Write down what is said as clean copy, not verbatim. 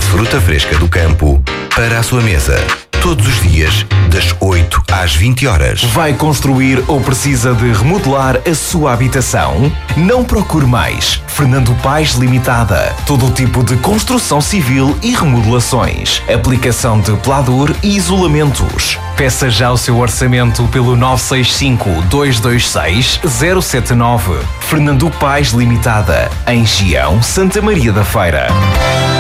fruta fresca do campo para a sua mesa. Todos os dias, das 8 às 20 horas. Vai construir ou precisa de remodelar a sua habitação? Não procure mais. Fernando Paes Limitada. Todo o tipo de construção civil e remodelações. Aplicação de pelador e isolamentos. Peça já o seu orçamento pelo 965-226-079. Fernando Paes Limitada. Em Gião, Santa Maria da Feira.